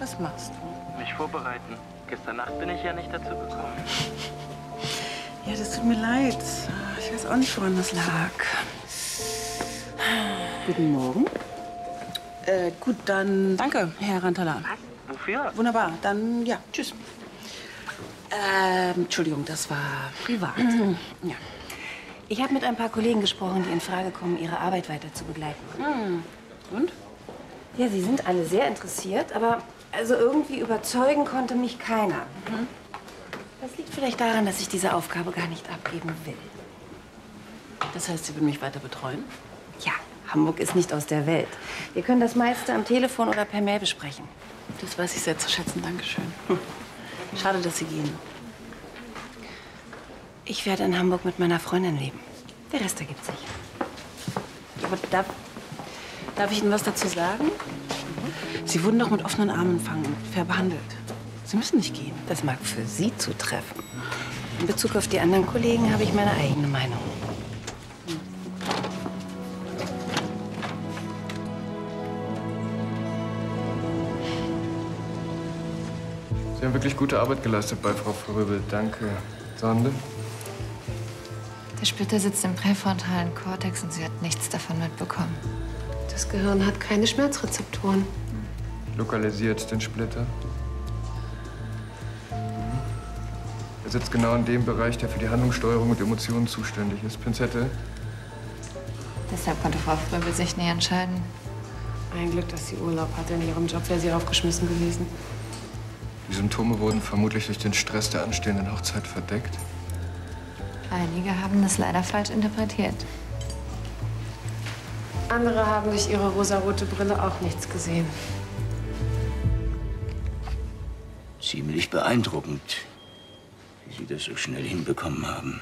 Was machst du? Mich vorbereiten. Gestern Nacht bin ich ja nicht dazu gekommen. Ja, das tut mir leid. Ich weiß auch nicht, woran das lag. Guten Morgen. Gut, dann danke, Herr Rantala. Was? Wofür? Wunderbar, dann ja, tschüss. Entschuldigung, das war privat. Ja. Ich habe mit ein paar Kollegen gesprochen, die in Frage kommen, ihre Arbeit weiter zu begleiten. Und? Ja, sie sind alle sehr interessiert, aber also irgendwie überzeugen konnte mich keiner. Das liegt vielleicht daran, dass ich diese Aufgabe gar nicht abgeben will. Das heißt, Sie will mich weiter betreuen? Ja, Hamburg ist nicht aus der Welt. Wir können das meiste am Telefon oder per Mail besprechen. Das weiß ich sehr zu schätzen. Dankeschön. Schade, dass Sie gehen. Ich werde in Hamburg mit meiner Freundin leben. Der Rest ergibt sich. Aber darf ich Ihnen was dazu sagen? Sie wurden doch mit offenen Armen empfangen und fair behandelt. Sie müssen nicht gehen. Das mag für Sie zutreffen. In Bezug auf die anderen Kollegen habe ich meine eigene Meinung. Sie haben wirklich gute Arbeit geleistet bei Frau Fröbel. Danke. Sonde? Der Splitter sitzt im präfrontalen Kortex und sie hat nichts davon mitbekommen. Das Gehirn hat keine Schmerzrezeptoren. Lokalisiert den Splitter. Er sitzt genau in dem Bereich, der für die Handlungssteuerung und Emotionen zuständig ist. Pinzette? Deshalb konnte Frau Fröbel sich nie entscheiden. Ein Glück, dass sie Urlaub hatte. In ihrem Job wäre sie aufgeschmissen gewesen. Die Symptome wurden vermutlich durch den Stress der anstehenden Hochzeit verdeckt. Einige haben das leider falsch interpretiert. Andere haben durch ihre rosarote Brille auch nichts gesehen. Ziemlich beeindruckend, wie Sie das so schnell hinbekommen haben.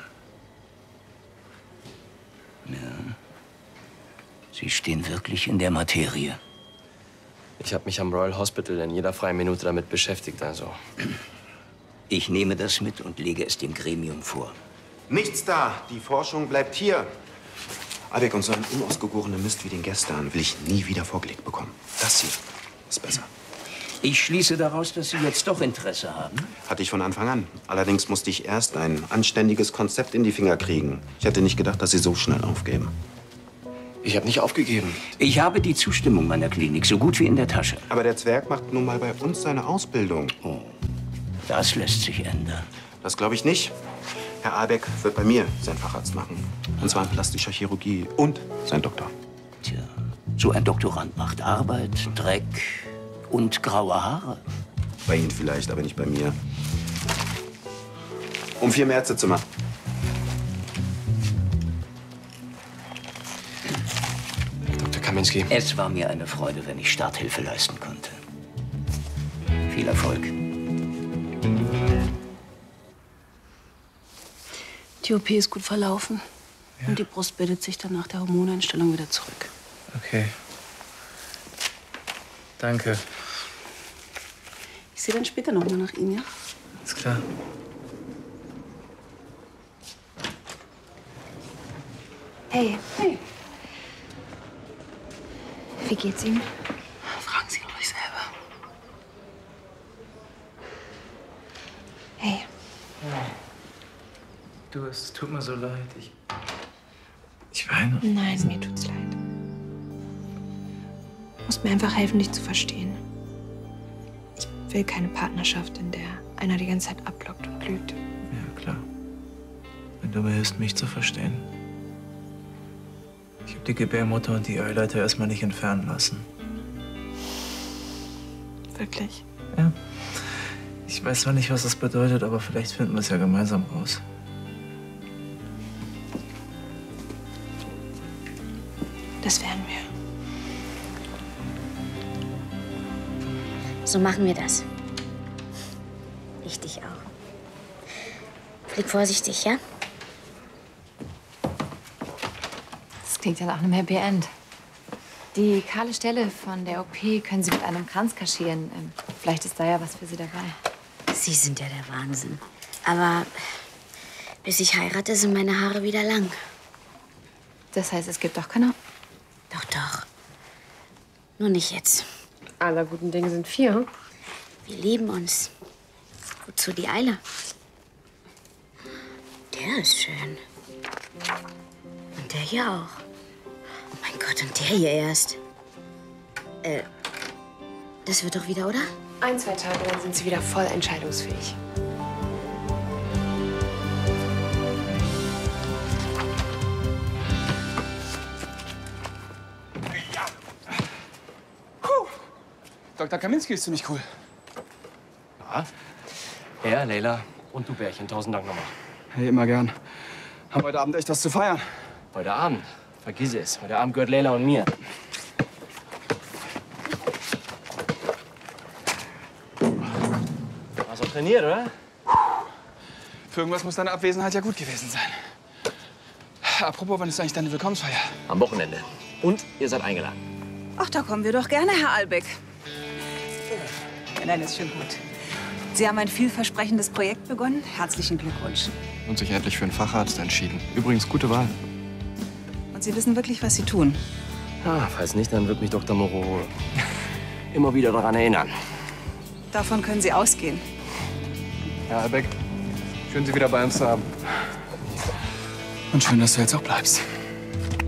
Ja. Sie stehen wirklich in der Materie. Ich habe mich am Royal Hospital in jeder freien Minute damit beschäftigt, also. Ich nehme das mit und lege es dem Gremium vor. Nichts da. Die Forschung bleibt hier. Abek, und so einen unausgegorenen Mist wie den gestern will ich nie wieder vorgelegt bekommen. Das hier ist besser. Ich schließe daraus, dass Sie jetzt doch Interesse haben. Hatte ich von Anfang an. Allerdings musste ich erst ein anständiges Konzept in die Finger kriegen. Ich hätte nicht gedacht, dass Sie so schnell aufgeben. Ich habe nicht aufgegeben. Ich habe die Zustimmung meiner Klinik so gut wie in der Tasche. Aber der Zwerg macht nun mal bei uns seine Ausbildung. Oh, das lässt sich ändern. Das glaube ich nicht. Herr Ahlbeck wird bei mir seinen Facharzt machen. Und zwar in plastischer Chirurgie und sein Doktor. Tja, so ein Doktorand macht Arbeit, Dreck und graue Haare. Bei Ihnen vielleicht, aber nicht bei mir. Um 4 im Ärztezimmer. Dr. Kaminski. Es war mir eine Freude, wenn ich Starthilfe leisten konnte. Viel Erfolg. Die OP ist gut verlaufen. Ja. Und die Brust bildet sich dann nach der Hormoneinstellung wieder zurück. Okay. Danke. Ich sehe dann später noch mal nach Ihnen, ja? Ist klar. Hey. Hey. Wie geht's Ihnen? Fragen Sie ruhig selber. Hey. Du, es tut mir so leid. Ich weine. Nein, mir tut's leid. Du musst mir einfach helfen, dich zu verstehen. Ich will keine Partnerschaft, in der einer die ganze Zeit abblockt und lügt. Ja, klar. Wenn du mir hilfst, mich zu verstehen. Ich habe die Gebärmutter und die Eileiter erstmal nicht entfernen lassen. Wirklich? Ja. Ich weiß zwar nicht, was das bedeutet, aber vielleicht finden wir es ja gemeinsam raus. Das werden wir. So machen wir das. Ich dich auch. Flieg vorsichtig, ja? Das klingt ja nach einem Happy End. Die kahle Stelle von der OP können Sie mit einem Kranz kaschieren. Vielleicht ist da ja was für Sie dabei. Sie sind ja der Wahnsinn. Aber bis ich heirate, sind meine Haare wieder lang. Das heißt, es gibt doch keine... Doch, doch. Nur nicht jetzt. Aller guten Dinge sind 4. Wir lieben uns. Wozu die Eile? Der ist schön. Und der hier auch. Oh mein Gott, und der hier erst. Das wird doch wieder, oder? 1, 2 Tage, dann sind Sie wieder voll entscheidungsfähig. Dr. Kaminski ist ziemlich cool. Ja? Er, Leila und du, Bärchen. 1000 Dank nochmal. Hey, immer gern. Haben heute Abend echt was zu feiern. Heute Abend? Vergiss es. Heute Abend gehört Leila und mir. Hast auch trainiert, oder? Für irgendwas muss deine Abwesenheit ja gut gewesen sein. Apropos, wann ist eigentlich deine Willkommensfeier? Am Wochenende. Und ihr seid eingeladen. Ach, da kommen wir doch gerne, Herr Albeck. Nein, ist schon gut. Sie haben ein vielversprechendes Projekt begonnen. Herzlichen Glückwunsch. Und sich endlich für einen Facharzt entschieden. Übrigens, gute Wahl. Und Sie wissen wirklich, was Sie tun. Ah, falls nicht, dann wird mich Dr. Moreau immer wieder daran erinnern. Davon können Sie ausgehen. Herr Albeck, schön, Sie wieder bei uns zu haben. Und schön, dass du jetzt auch bleibst.